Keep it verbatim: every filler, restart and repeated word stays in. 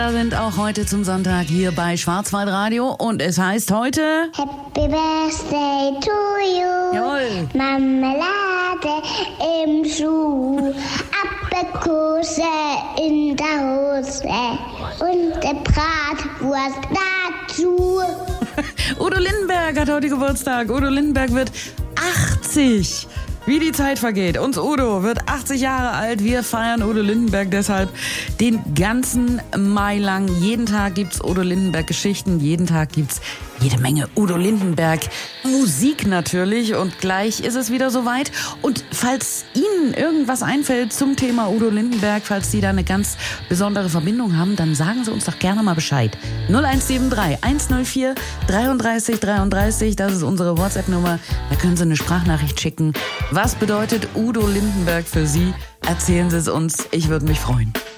Wir sind auch heute zum Sonntag hier bei Schwarzwaldradio und es heißt heute Happy Birthday to you. Jawohl. Marmelade im Schuh, Aprikose in der Hose und der Bratwurst dazu. Udo Lindenberg hat heute Geburtstag. Udo Lindenberg wird achtzig. Wie die Zeit vergeht. Uns Udo wird achtzig Jahre alt. Wir feiern Udo Lindenberg deshalb den ganzen Mai lang. Jeden Tag gibt's Udo Lindenberg Geschichten. Jeden Tag gibt's jede Menge Udo Lindenberg Musik natürlich. Und gleich ist es wieder soweit. Und falls Ihnen irgendwas einfällt zum Thema Udo Lindenberg, falls Sie da eine ganz besondere Verbindung haben, dann sagen Sie uns doch gerne mal Bescheid. null eins sieben drei eins null vier dreiunddreißig dreiunddreißig, das ist unsere WhatsApp-Nummer. Da können Sie eine Sprachnachricht schicken. Was bedeutet Udo Lindenberg für Sie? Erzählen Sie es uns. Ich würde mich freuen.